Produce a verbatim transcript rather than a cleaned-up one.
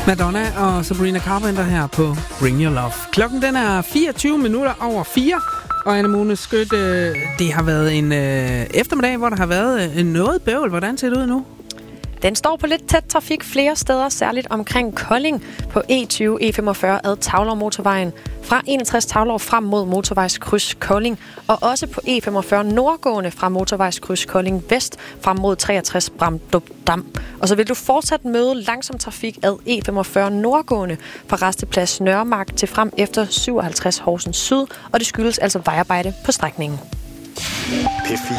Madonna og Sabrina Carpenter her på Bring Your Love. Klokken den er fireogtyve minutter over fire. Og Anne-Mone Skødt, øh, det har været en øh, eftermiddag, hvor der har været øh, noget bøvl. Hvordan ser det ud nu? Den står på lidt tæt trafik flere steder, særligt omkring Kolding på E tyve E femogfyrre ad Tavlov motorvejen, fra enogtres Tavlov frem mod motorvejskryds Kolding, og også på E femogfyrre nordgående fra motorvejskryds Kolding vest frem mod treogtres Bramdrup Dam. Og så vil du fortsat møde langsom trafik ad E femogfyrre nordgående fra Rasteplads Nørremark til frem efter syvoghalvtreds Horsens Syd, og det skyldes altså vejarbejde på strækningen.